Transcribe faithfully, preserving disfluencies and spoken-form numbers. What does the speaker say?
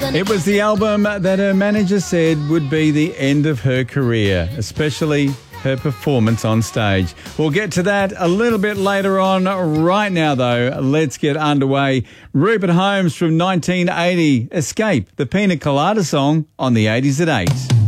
It was the album that her manager said would be the end of her career, especially her performance on stage. We'll get to that a little bit later on. Right now, though, let's get underway. Rupert Holmes from nineteen eighty, Escape, the Pina Colada song on the eighties at eight.